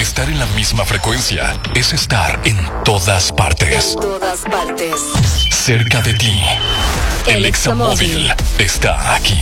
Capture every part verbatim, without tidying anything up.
Estar en la misma frecuencia es estar en todas partes. En todas partes. Cerca de ti. El, el Examóvil está aquí.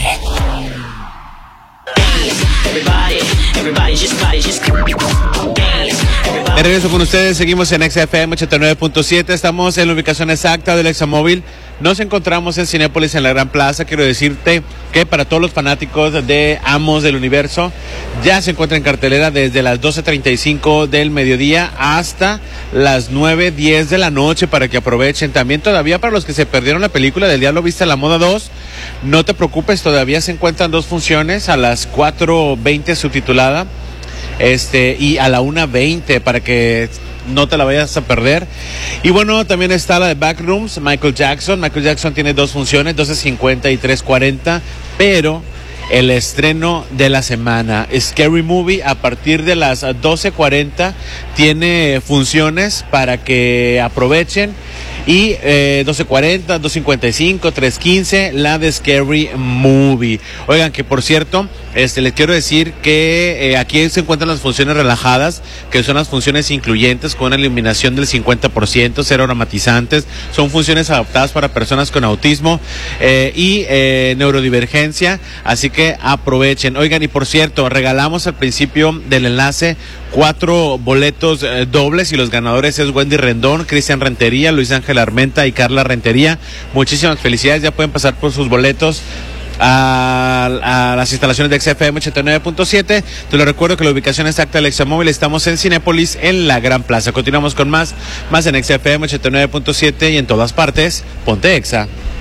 De regreso con ustedes, seguimos en X F M ochenta y nueve punto siete, estamos en la ubicación exacta del Examóvil. Nos encontramos en Cinépolis, en la Gran Plaza. Quiero decirte que para todos los fanáticos de Amos del Universo, ya se encuentra en cartelera desde las doce treinta y cinco del mediodía hasta las nueve diez de la noche, para que aprovechen. También todavía para los que se perdieron la película del Diablo Viste a la Moda dos, no te preocupes, todavía se encuentran dos funciones, a las cuatro veinte subtitulada este y a la una veinte, para que no te la vayas a perder. Y bueno, también está la de Backrooms, Michael Jackson. Michael Jackson tiene dos funciones, doce cincuenta y tres cuarenta, pero el estreno de la semana, Scary Movie, a partir de las doce cuarenta, tiene funciones para que aprovechen. Y eh, doce cuarenta, dos cincuenta y cinco, tres quince, la de Scary Movie. Oigan, que por cierto, este les quiero decir que eh, aquí se encuentran las funciones relajadas, que son las funciones incluyentes, con una eliminación del cincuenta por ciento, cero aromatizantes. Son funciones adaptadas para personas con autismo eh, y eh, neurodivergencia, así que aprovechen. Oigan, y por cierto, regalamos al principio del enlace cuatro boletos eh, dobles, y los ganadores es Wendy Rendón, Cristian Rentería, Luis Ángel Armenta y Carla Rentería. Muchísimas felicidades, ya pueden pasar por sus boletos a, a las instalaciones de X F M ochenta y nueve punto siete. Te lo recuerdo que la ubicación exacta del Examóvil, estamos en Cinépolis, en la Gran Plaza. Continuamos con más, más en X F M ochenta y nueve punto siete y en todas partes. Ponte Exa.